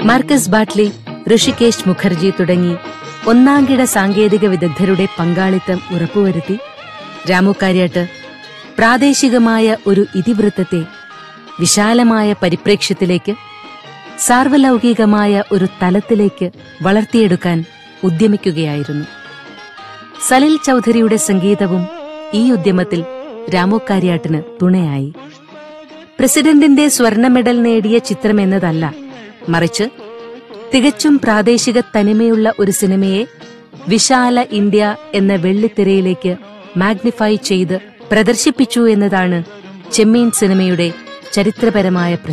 Marcus ബാട്ട്ലി, Rishikesh Mukherjee തുടങ്ങി ഒന്നാംകിട സാങ്കേതിക വിദഗ്ധരുടെ പങ്കാളിത്തം ഉറപ്പുവരുത്തി രാമു കാര്യാട്ട് പ്രാദേശികമായ ഒരു ഇതിവൃത്തത്തെ വിശാലമായ പരിപ്രേക്ഷ്യത്തിലേക്ക്, സാർവലൗകികമായ ഒരു തലത്തിലേക്ക് വളർത്തിയെടുക്കാൻ ഉദ്യമിക്കുകയായിരുന്നു. സലിൽ ചൌധരിയുടെ സംഗീതവും ഈ ഉദ്യമത്തിൽ രാമു കാര്യാട്ടിന് തുണയായി. പ്രസിഡന്റിന്റെ സ്വർണ്ണ മെഡൽ നേടിയ ചിത്രമെന്നതല്ല, മറിച്ച് തികച്ചും പ്രാദേശിക തനിമയുള്ള ഒരു സിനിമയെ വിശാല ഇന്ത്യ എന്ന വെള്ളിത്തിരയിലേക്ക് മാഗ്നിഫൈ ചെയ്ത് പ്രദർശിപ്പിച്ചു എന്നതാണ് ചെമ്മീൻ സിനിമയുടെ ചരിത്രപരമായ